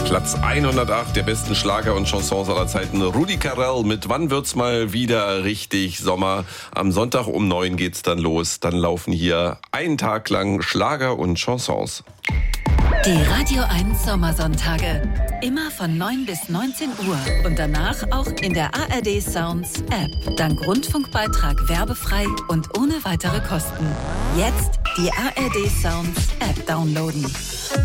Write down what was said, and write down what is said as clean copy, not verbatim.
Platz 108 der besten Schlager und Chansons aller Zeiten. Rudi Carrell mit Wann wird's mal wieder richtig Sommer? Am Sonntag um 9 geht's dann los. Dann laufen hier einen Tag lang Schlager und Chansons. Die Radio 1 Sommersonntage. Immer von 9 bis 19 Uhr. Und danach auch in der ARD Sounds App. Dank Rundfunkbeitrag werbefrei und ohne weitere Kosten. Jetzt die ARD Sounds App downloaden.